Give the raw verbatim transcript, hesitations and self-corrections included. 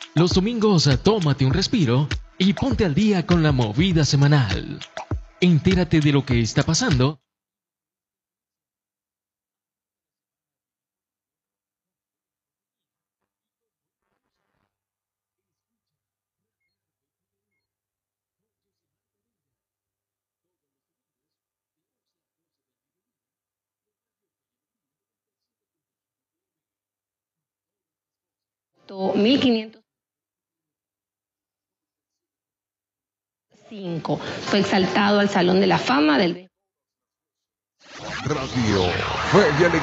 Los domingos tómate un respiro y ponte al día con la movida semanal. Entérate de lo que está pasando. mil quinientos cinco. Fue exaltado al Salón de la Fama del Radio Fe y Alegría.